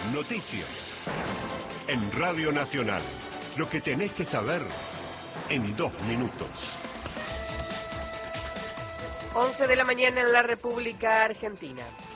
Noticias. En Radio Nacional. Lo que tenés que saber en 2 minutos. 11 de la mañana en la República Argentina.